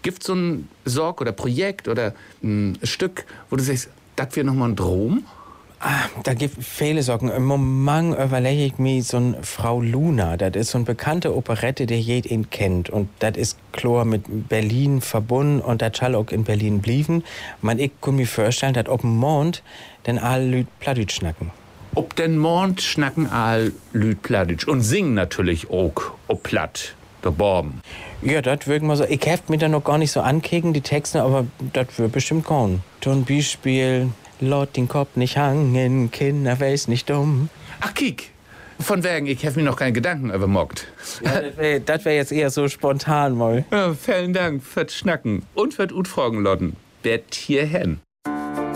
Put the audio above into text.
Gibt so ein Sorg oder Projekt oder ein Stück, wo du sagst, das wäre nochmal ein Traum? Da gibt viele Sorgen. Im Moment überlege ich mir so eine Frau Luna. Das ist so eine bekannte Operette, die jeder kennt. Und das ist klar mit Berlin verbunden und das soll auch in Berlin blieben. Ich kann mir vorstellen, dass auf dem Mond dann alle Leute Plattdeutsch schnacken. Ob den Mond schnacken all Lüd Plattdeutsch und singen natürlich auch ob Platt, der Borben. Ja, das würde mal so. Ich heft mir da noch gar nicht so ankriegen, die Texte, aber das wird bestimmt kommen. Zum Beispiel, Lot den Kopf nicht hangen, Kinder weiß nicht dumm. Ach, kiek. Von wegen, ich hef mir noch keine Gedanken übermockt. Ja, das wär jetzt eher so spontan mal. Ja, vielen Dank fürs Schnacken und fürs Utfragen, Lotten. Bett hierhin.